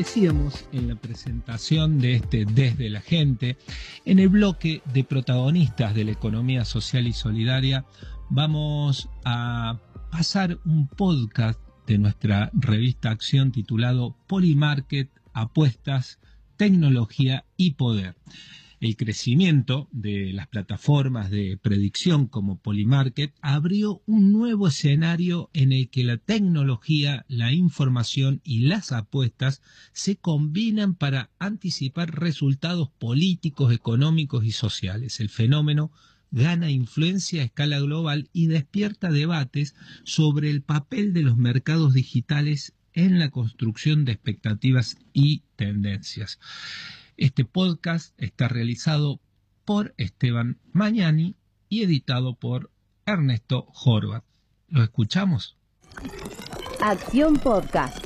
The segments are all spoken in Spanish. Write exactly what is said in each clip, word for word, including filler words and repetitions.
decíamos en la presentación de este Desde la Gente, en el bloque de protagonistas de la economía social y solidaria, vamos a pasar un podcast de nuestra revista Acción titulado Polymarket, Apuestas, Tecnología y Poder. El crecimiento de las plataformas de predicción como Polymarket abrió un nuevo escenario en el que la tecnología, la información y las apuestas se combinan para anticipar resultados políticos, económicos y sociales. El fenómeno gana influencia a escala global y despierta debates sobre el papel de los mercados digitales en la construcción de expectativas y tendencias. Este podcast está realizado por Esteban Mañani y editado por Ernesto Horvath. ¿Lo escuchamos? Acción Podcast.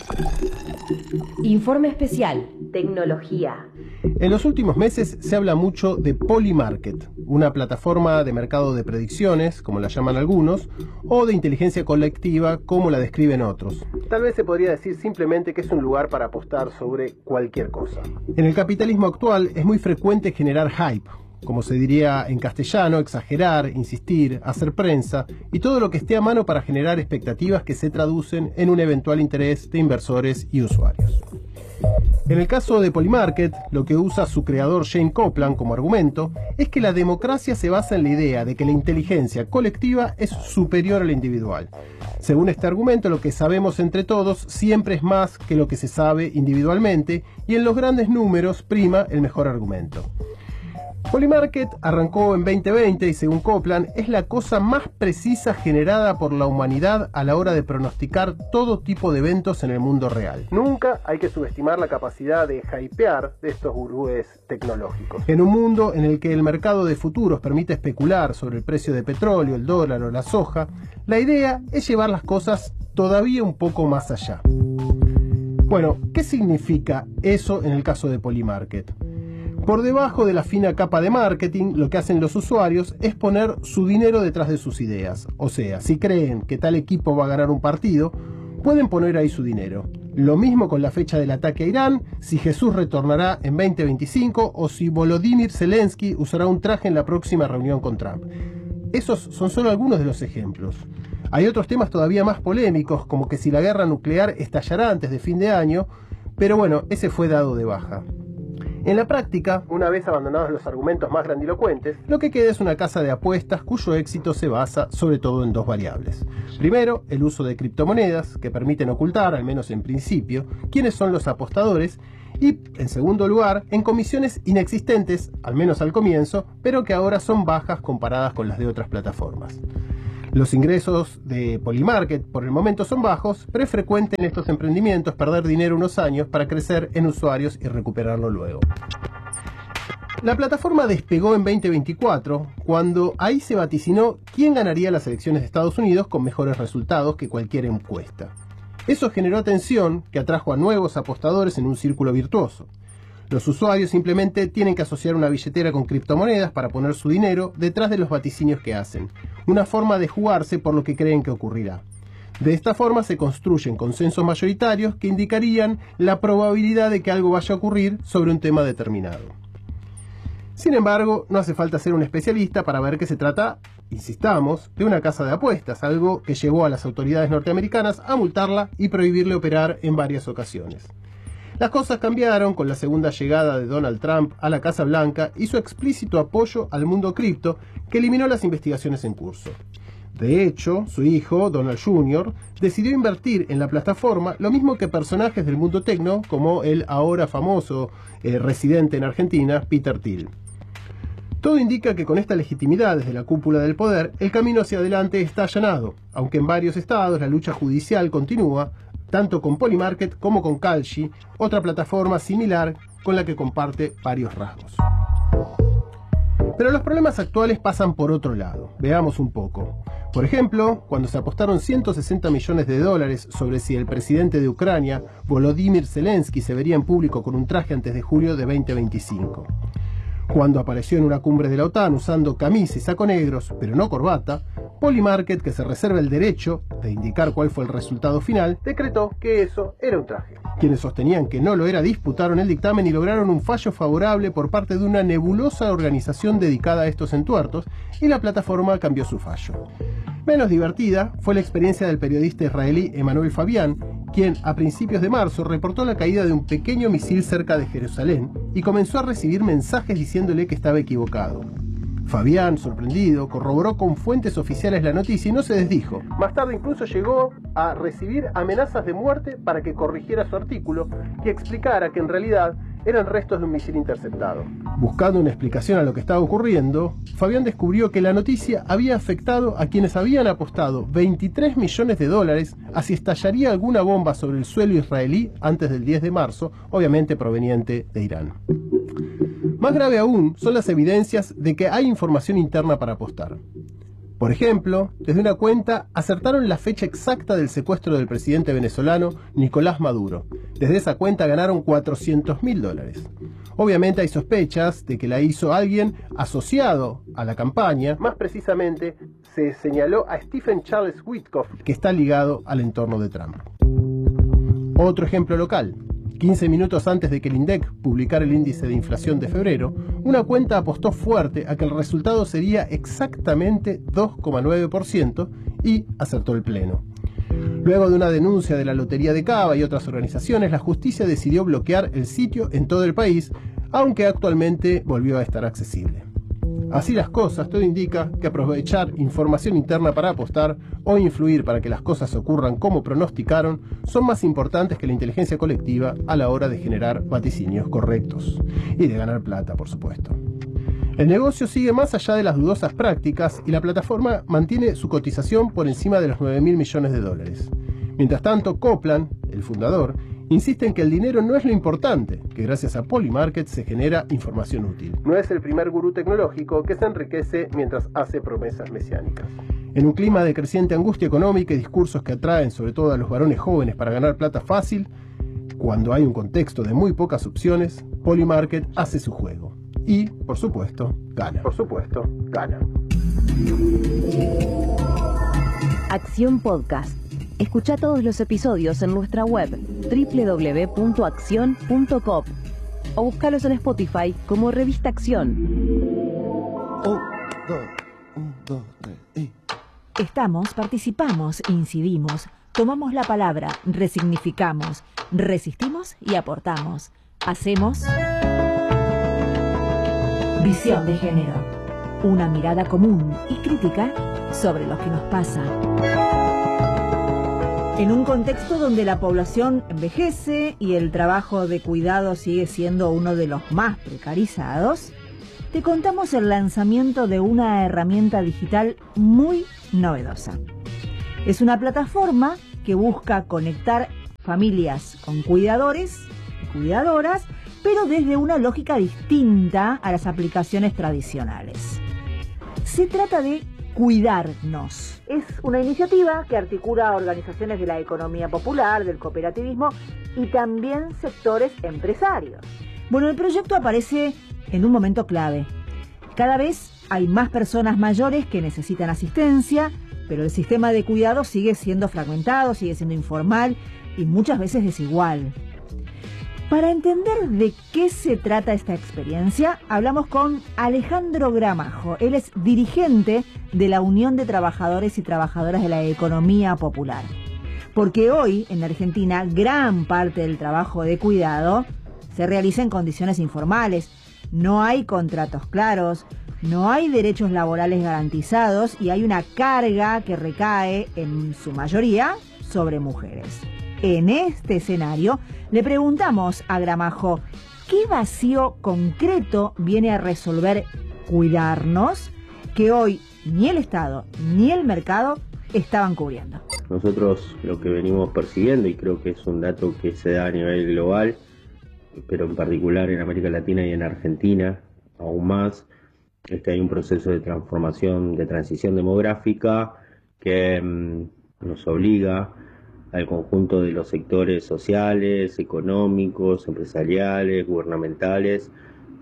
Informe especial. Tecnología. En los últimos meses se habla mucho de Polymarket, una plataforma de mercado de predicciones, como la llaman algunos, o de inteligencia colectiva, como la describen otros. Tal vez se podría decir simplemente que es un lugar para apostar sobre cualquier cosa. En el capitalismo actual es muy frecuente generar hype, como se diría en castellano, exagerar, insistir, hacer prensa y todo lo que esté a mano para generar expectativas que se traducen en un eventual interés de inversores y usuarios. En el caso de Polymarket, lo que usa su creador Shane Copland como argumento es que la democracia se basa en la idea de que la inteligencia colectiva es superior a la individual. Según este argumento, lo que sabemos entre todos siempre es más que lo que se sabe individualmente y en los grandes números prima el mejor argumento. Polymarket arrancó en veinte veinte y según Copland es la cosa más precisa generada por la humanidad a la hora de pronosticar todo tipo de eventos en el mundo real. Nunca hay que subestimar la capacidad de hypear de estos gurúes tecnológicos. En un mundo en el que el mercado de futuros permite especular sobre el precio de petróleo, el dólar o la soja, la idea es llevar las cosas todavía un poco más allá. Bueno, ¿qué significa eso en el caso de Polymarket? Por debajo de la fina capa de marketing, lo que hacen los usuarios es poner su dinero detrás de sus ideas. O sea, si creen que tal equipo va a ganar un partido, pueden poner ahí su dinero. Lo mismo con la fecha del ataque a Irán, si Jesús retornará en veinte veinticinco o si Volodymyr Zelensky usará un traje en la próxima reunión con Trump. Esos son solo algunos de los ejemplos. Hay otros temas todavía más polémicos, como que si la guerra nuclear estallará antes de fin de año, pero bueno, ese fue dado de baja. En la práctica, una vez abandonados los argumentos más grandilocuentes, lo que queda es una casa de apuestas cuyo éxito se basa sobre todo en dos variables. Primero, el uso de criptomonedas, que permiten ocultar, al menos en principio, quiénes son los apostadores, y, en segundo lugar, en comisiones inexistentes, al menos al comienzo, pero que ahora son bajas comparadas con las de otras plataformas. Los ingresos de Polymarket por el momento son bajos, pero es frecuente en estos emprendimientos perder dinero unos años para crecer en usuarios y recuperarlo luego. La plataforma despegó en veinte veinticuatro, cuando ahí se vaticinó quién ganaría las elecciones de Estados Unidos con mejores resultados que cualquier encuesta. Eso generó atención que atrajo a nuevos apostadores en un círculo virtuoso. Los usuarios simplemente tienen que asociar una billetera con criptomonedas para poner su dinero detrás de los vaticinios que hacen, una forma de jugarse por lo que creen que ocurrirá. De esta forma se construyen consensos mayoritarios que indicarían la probabilidad de que algo vaya a ocurrir sobre un tema determinado. Sin embargo, no hace falta ser un especialista para ver que se trata, insistamos, de una casa de apuestas, algo que llevó a las autoridades norteamericanas a multarla y prohibirle operar en varias ocasiones. Las cosas cambiaron con la segunda llegada de Donald Trump a la Casa Blanca y su explícito apoyo al mundo cripto que eliminó las investigaciones en curso. De hecho, su hijo, Donald junior, decidió invertir en la plataforma lo mismo que personajes del mundo tecno como el ahora famoso eh, residente en Argentina, Peter Thiel. Todo indica que con esta legitimidad desde la cúpula del poder, el camino hacia adelante está allanado, aunque en varios estados la lucha judicial continúa, tanto con Polymarket como con Kalshi, otra plataforma similar con la que comparte varios rasgos. Pero los problemas actuales pasan por otro lado. Veamos un poco. Por ejemplo, cuando se apostaron ciento sesenta millones de dólares sobre si el presidente de Ucrania, Volodymyr Zelensky, se vería en público con un traje antes de julio de veinte veinticinco. Cuando apareció en una cumbre de la OTAN usando camisa y saco negros, pero no corbata, Polymarket, que se reserva el derecho de indicar cuál fue el resultado final, decretó que eso era un traje. Quienes sostenían que no lo era disputaron el dictamen y lograron un fallo favorable por parte de una nebulosa organización dedicada a estos entuertos, y la plataforma cambió su fallo. Menos divertida fue la experiencia del periodista israelí Emanuel Fabián, quien a principios de marzo reportó la caída de un pequeño misil cerca de Jerusalén y comenzó a recibir mensajes diciéndole que estaba equivocado. Fabián, sorprendido, corroboró con fuentes oficiales la noticia y no se desdijo. Más tarde incluso llegó a recibir amenazas de muerte para que corrigiera su artículo y explicara que en realidad eran restos de un misil interceptado. Buscando una explicación a lo que estaba ocurriendo, Fabián descubrió que la noticia había afectado a quienes habían apostado veintitrés millones de dólares a si estallaría alguna bomba sobre el suelo israelí antes del diez de marzo, obviamente proveniente de Irán. Más grave aún son las evidencias de que hay información interna para apostar. Por ejemplo, desde una cuenta acertaron la fecha exacta del secuestro del presidente venezolano Nicolás Maduro. Desde esa cuenta ganaron cuatrocientos mil dólares. Obviamente hay sospechas de que la hizo alguien asociado a la campaña. Más precisamente, se señaló a Stephen Charles Witkoff, que está ligado al entorno de Trump. Otro ejemplo local. quince minutos antes de que el INDEC publicara el índice de inflación de febrero, una cuenta apostó fuerte a que el resultado sería exactamente dos coma nueve por ciento y acertó el pleno. Luego de una denuncia de la Lotería de Cava y otras organizaciones, la justicia decidió bloquear el sitio en todo el país, aunque actualmente volvió a estar accesible. Así las cosas, todo indica que aprovechar información interna para apostar o influir para que las cosas ocurran como pronosticaron son más importantes que la inteligencia colectiva a la hora de generar vaticinios correctos. Y de ganar plata, por supuesto. El negocio sigue más allá de las dudosas prácticas y la plataforma mantiene su cotización por encima de los nueve mil millones de dólares. Mientras tanto, Copland, el fundador, insiste en que el dinero no es lo importante, que gracias a Polymarket se genera información útil. No es el primer gurú tecnológico que se enriquece mientras hace promesas mesiánicas. En un clima de creciente angustia económica y discursos que atraen sobre todo a los varones jóvenes para ganar plata fácil, cuando hay un contexto de muy pocas opciones, Polymarket hace su juego. Y, por supuesto, gana. Por supuesto, gana. Acción Podcast. Escucha todos los episodios en nuestra web doble u doble u doble u punto acción punto com o búscalos en Spotify como Revista Acción. Un, dos, un, dos, tres, y... Estamos, participamos, incidimos, tomamos la palabra, resignificamos, resistimos y aportamos. Hacemos Visión de Género. Una mirada común y crítica sobre lo que nos pasa. En un contexto donde la población envejece y el trabajo de cuidado sigue siendo uno de los más precarizados, te contamos el lanzamiento de una herramienta digital muy novedosa. Es una plataforma que busca conectar familias con cuidadores y cuidadoras, pero desde una lógica distinta a las aplicaciones tradicionales. Se trata de Cuidarnos. Es una iniciativa que articula a organizaciones de la economía popular, del cooperativismo y también sectores empresarios. Bueno, el proyecto aparece en un momento clave. Cada vez hay más personas mayores que necesitan asistencia, pero el sistema de cuidado sigue siendo fragmentado, sigue siendo informal y muchas veces desigual. Para entender de qué se trata esta experiencia, hablamos con Alejandro Gramajo. Él es dirigente de la Unión de Trabajadores y Trabajadoras de la Economía Popular. Porque hoy, en Argentina, gran parte del trabajo de cuidado se realiza en condiciones informales. No hay contratos claros, no hay derechos laborales garantizados y hay una carga que recae, en su mayoría, sobre mujeres. En este escenario, le preguntamos a Gramajo, ¿qué vacío concreto viene a resolver Cuidarnos que hoy ni el Estado ni el mercado estaban cubriendo? Nosotros lo que venimos persiguiendo, y creo que es un dato que se da a nivel global, pero en particular en América Latina y en Argentina, aún más, es que hay un proceso de transformación, de transición demográfica que mmm, nos obliga al conjunto de los sectores sociales, económicos, empresariales, gubernamentales,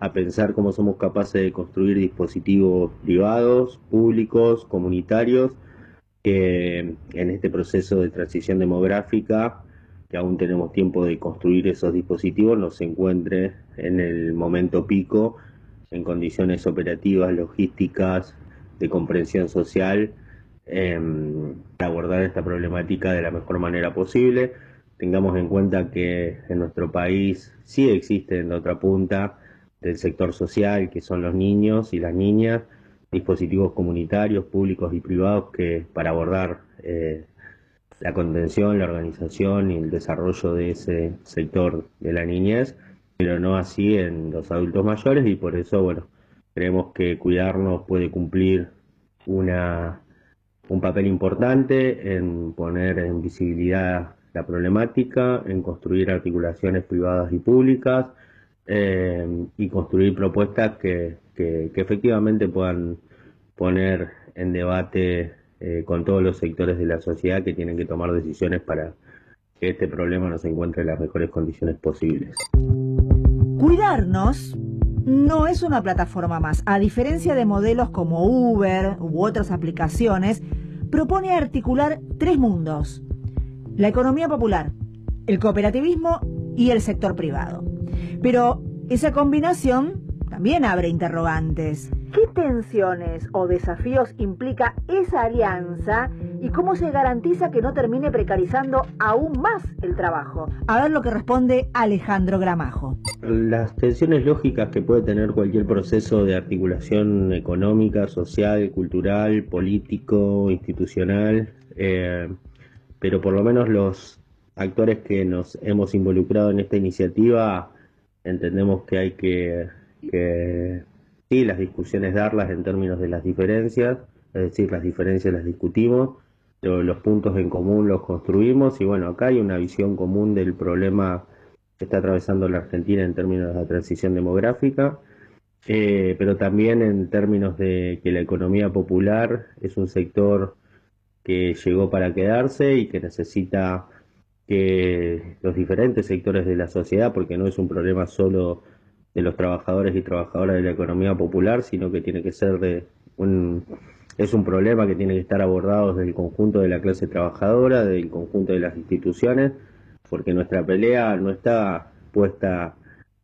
a pensar cómo somos capaces de construir dispositivos privados, públicos, comunitarios, que en este proceso de transición demográfica, que aún tenemos tiempo de construir esos dispositivos, nos encuentre en el momento pico, en condiciones operativas, logísticas, de comprensión social, eh, para abordar esta problemática de la mejor manera posible. Tengamos en cuenta que en nuestro país sí existe en la otra punta del sector social, que son los niños y las niñas, dispositivos comunitarios, públicos y privados que para abordar eh, la contención, la organización y el desarrollo de ese sector de la niñez, pero no así en los adultos mayores, y por eso, bueno, creemos que cuidarnos puede cumplir una, un papel importante en poner en visibilidad la problemática, en construir articulaciones privadas y públicas, eh, y construir propuestas que, que, que efectivamente puedan poner en debate eh, con todos los sectores de la sociedad que tienen que tomar decisiones para que este problema nos encuentre en las mejores condiciones posibles. Cuidarnos no es una plataforma más. A diferencia de modelos como Uber u otras aplicaciones, propone articular tres mundos: la economía popular, el cooperativismo y el sector privado. Pero esa combinación también abre interrogantes. ¿Qué tensiones o desafíos implica esa alianza y cómo se garantiza que no termine precarizando aún más el trabajo? A ver lo que responde Alejandro Gramajo. Las tensiones lógicas que puede tener cualquier proceso de articulación económica, social, cultural, político, institucional, eh, pero por lo menos los actores que nos hemos involucrado en esta iniciativa entendemos que hay que, que sí, las discusiones darlas en términos de las diferencias, es decir, las diferencias las discutimos, pero los puntos en común los construimos, y bueno, acá hay una visión común del problema que está atravesando la Argentina en términos de la transición demográfica, eh, pero también en términos de que la economía popular es un sector que llegó para quedarse y que necesita que los diferentes sectores de la sociedad, porque no es un problema solo de los trabajadores y trabajadoras de la economía popular, sino que tiene que ser de un, es un problema que tiene que estar abordado desde el conjunto de la clase trabajadora, del conjunto de las instituciones, porque nuestra pelea no está puesta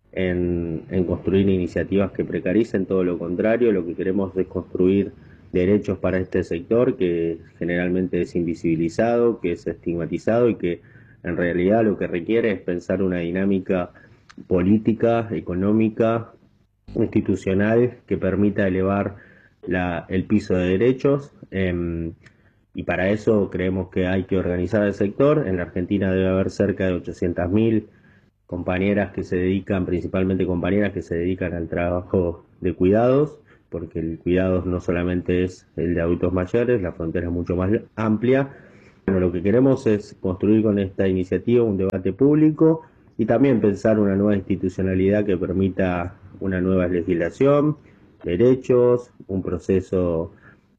en, en construir iniciativas que precaricen, todo lo contrario, lo que queremos es construir derechos para este sector que generalmente es invisibilizado, que es estigmatizado y que en realidad lo que requiere es pensar una dinámica política, económica, institucional que permita elevar la, el piso de derechos, eh, y para eso creemos que hay que organizar el sector. En la Argentina debe haber cerca de ochocientas mil compañeras que se dedican, principalmente compañeras que se dedican al trabajo de cuidados, porque el cuidado no solamente es el de adultos mayores, la frontera es mucho más amplia. Bueno, lo que queremos es construir con esta iniciativa un debate público y también pensar una nueva institucionalidad que permita una nueva legislación, derechos, un proceso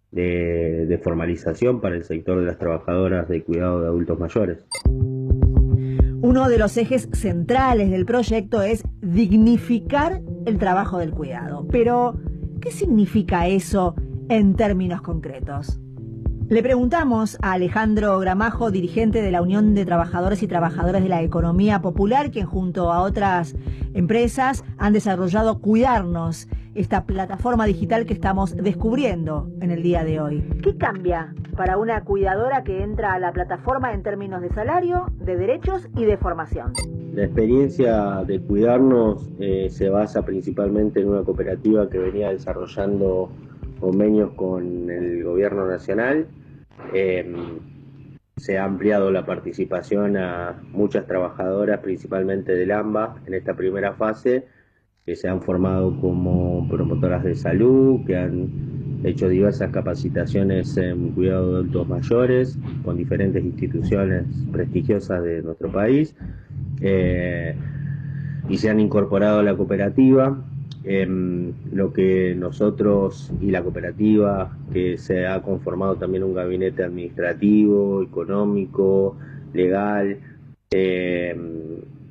de, de formalización para el sector de las trabajadoras de cuidado de adultos mayores. Uno de los ejes centrales del proyecto es dignificar el trabajo del cuidado. Pero, ¿qué significa eso en términos concretos? Le preguntamos a Alejandro Gramajo, dirigente de la Unión de Trabajadores y Trabajadoras de la Economía Popular, quien junto a otras empresas han desarrollado Cuidarnos, esta plataforma digital que estamos descubriendo en el día de hoy. ¿Qué cambia para una cuidadora que entra a la plataforma en términos de salario, de derechos y de formación? La experiencia de Cuidarnos eh, se basa principalmente en una cooperativa que venía desarrollando convenios con el gobierno nacional. Eh, se ha ampliado la participación a muchas trabajadoras, principalmente del AMBA, en esta primera fase, que se han formado como promotoras de salud, que han hecho diversas capacitaciones en cuidado de adultos mayores con diferentes instituciones prestigiosas de nuestro país, eh, y se han incorporado a la cooperativa. Eh, lo que nosotros y la cooperativa, que se ha conformado también un gabinete administrativo, económico, legal, eh,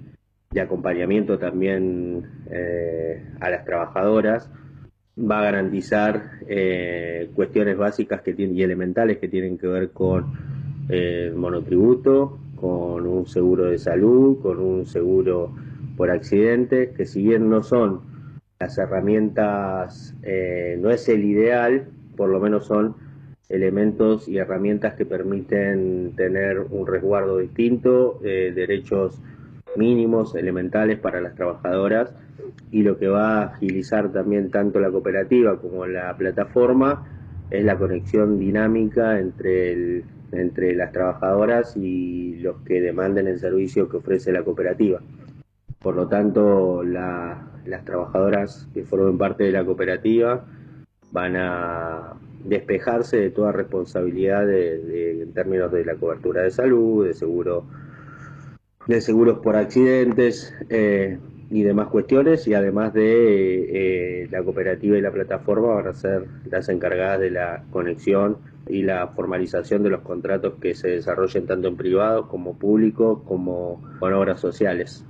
de acompañamiento también eh, a las trabajadoras, va a garantizar eh, cuestiones básicas que tienen, y elementales que tienen que ver con eh, el monotributo, con un seguro de salud, con un seguro por accidentes, que si bien no son las herramientas, eh, no es el ideal, por lo menos son elementos y herramientas que permiten tener un resguardo distinto, eh, derechos mínimos, elementales para las trabajadoras, y lo que va a agilizar también tanto la cooperativa como la plataforma es la conexión dinámica entre, el, entre las trabajadoras y los que demanden el servicio que ofrece la cooperativa. Por lo tanto, la, las trabajadoras que formen parte de la cooperativa van a despejarse de toda responsabilidad de, de, en términos de la cobertura de salud, de seguro, de seguros por accidentes eh, y demás cuestiones, y además de eh, la cooperativa y la plataforma van a ser las encargadas de la conexión y la formalización de los contratos que se desarrollen tanto en privado como público, como con obras sociales.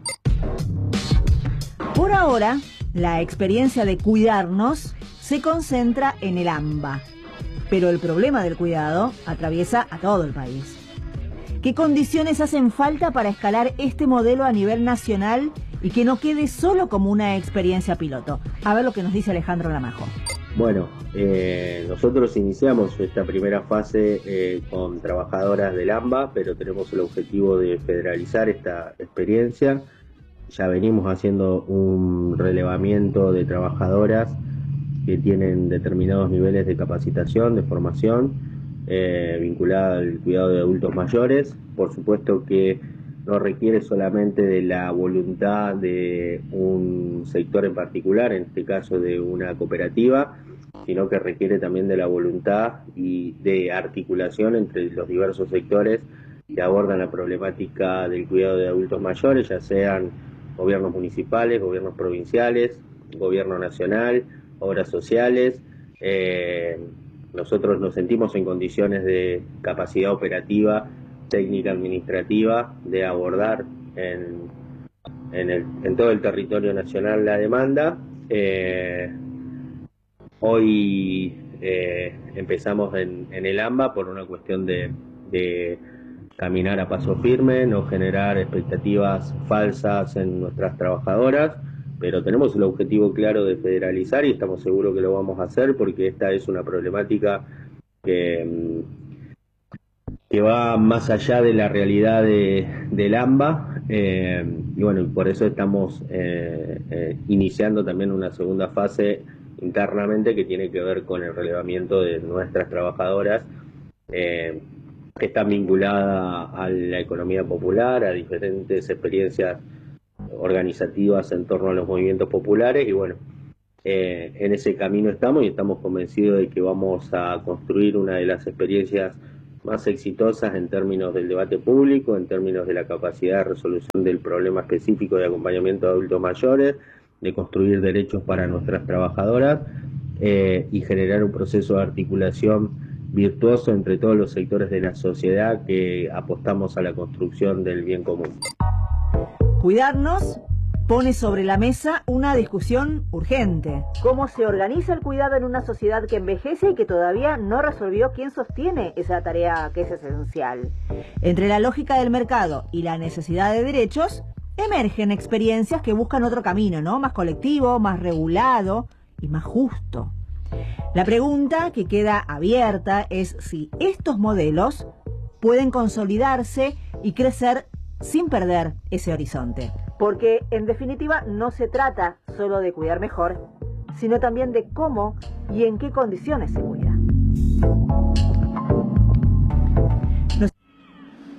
Por ahora, la experiencia de cuidarnos se concentra en el AMBA, pero el problema del cuidado atraviesa a todo el país. ¿Qué condiciones hacen falta para escalar este modelo a nivel nacional y que no quede solo como una experiencia piloto? A ver lo que nos dice Alejandro Lamajo. Bueno, eh, nosotros iniciamos esta primera fase eh, con trabajadoras del AMBA, pero tenemos el objetivo de federalizar esta experiencia. Ya venimos haciendo un relevamiento de trabajadoras que tienen determinados niveles de capacitación, de formación, eh, vinculada al cuidado de adultos mayores. Por supuesto que no requiere solamente de la voluntad de un sector en particular, en este caso de una cooperativa, sino que requiere también de la voluntad y de articulación entre los diversos sectores que abordan la problemática del cuidado de adultos mayores, ya sean gobiernos municipales, gobiernos provinciales, gobierno nacional, obras sociales. Eh, nosotros nos sentimos en condiciones de capacidad operativa, técnica, administrativa, de abordar en, en, el, en todo el territorio nacional la demanda. Eh, hoy eh, empezamos en, en el AMBA por una cuestión de, de caminar a paso firme, no generar expectativas falsas en nuestras trabajadoras, pero tenemos el objetivo claro de federalizar y estamos seguros que lo vamos a hacer porque esta es una problemática que, que va más allá de la realidad de, del AMBA, eh, y bueno, por eso estamos eh, eh, iniciando también una segunda fase internamente que tiene que ver con el relevamiento de nuestras trabajadoras, eh, que están vinculadas a la economía popular, a diferentes experiencias organizativas en torno a los movimientos populares, y bueno, eh, en ese camino estamos y estamos convencidos de que vamos a construir una de las experiencias más exitosas en términos del debate público, en términos de la capacidad de resolución del problema específico de acompañamiento de adultos mayores, de construir derechos para nuestras trabajadoras eh, y generar un proceso de articulación virtuoso entre todos los sectores de la sociedad que apostamos a la construcción del bien común. Cuidarnos pone sobre la mesa una discusión urgente. ¿Cómo se organiza el cuidado en una sociedad que envejece y que todavía no resolvió quién sostiene esa tarea que es esencial? Entre la lógica del mercado y la necesidad de derechos, emergen experiencias que buscan otro camino, ¿no? Más colectivo, más regulado y más justo. La pregunta que queda abierta es si estos modelos pueden consolidarse y crecer sin perder ese horizonte. Porque, en definitiva, no se trata solo de cuidar mejor, sino también de cómo y en qué condiciones se cuida.